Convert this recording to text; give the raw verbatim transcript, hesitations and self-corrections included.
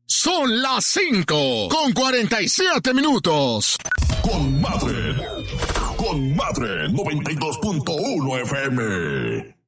Son las cinco con cuarenta y siete minutos. Con madre, con madre noventa y dos punto uno F M.